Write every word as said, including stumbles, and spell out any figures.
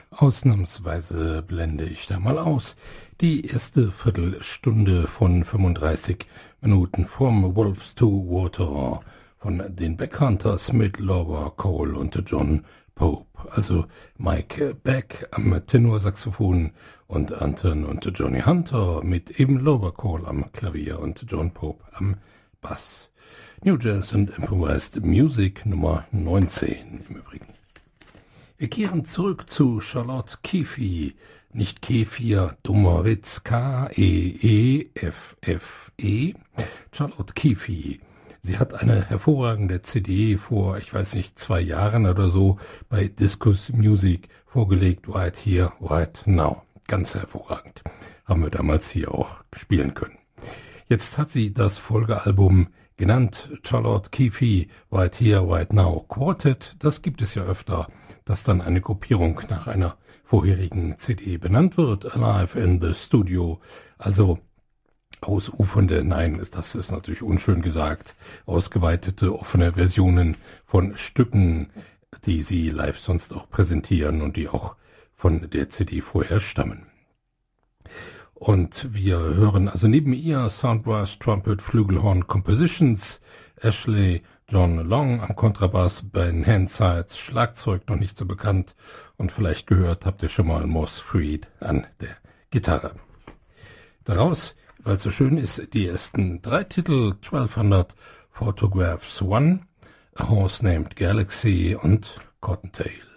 Ausnahmsweise blende ich da mal aus. Die erste Viertelstunde von fünfunddreißig Minuten From Wolves to Water von den Beck Hunters mit Laura Cole und John Pope. Also Mike Beck am Tenorsaxophon und Anton und Johnny Hunter mit eben Laura Cole am Klavier und John Pope am Bass. New Jazz and Improvised Music Nummer neunzehn im Übrigen. Wir kehren zurück zu Charlotte Keefe, nicht Kefir, dummer Witz, K E E F F E, Charlotte Keefe. Sie hat eine hervorragende C D vor, ich weiß nicht, zwei Jahren oder so bei Discus Music vorgelegt, Right Here, Right Now. Ganz hervorragend. Haben wir damals hier auch spielen können. Jetzt hat sie das Folgealbum genannt, Charlotte Keefe, Right Here, Right Now Quartet. Das gibt es ja öfter, dass dann eine Gruppierung nach einer vorherigen C D benannt wird, Alive in the Studio. Also ausufernde, nein, das ist natürlich unschön gesagt, ausgeweitete, offene Versionen von Stücken, die sie live sonst auch präsentieren und die auch von der C D vorher stammen. Und wir hören also neben ihr Soundbrass, Trumpet, Flügelhorn, Compositions, Ashley John Long am Kontrabass, Ben Handsides, Schlagzeug noch nicht so bekannt und vielleicht gehört habt ihr schon mal Moss Fried an der Gitarre. Daraus, weil es so schön ist, die ersten drei Titel, zwölfhundert Photographs One, A Horse Named Galaxy und Cottontail.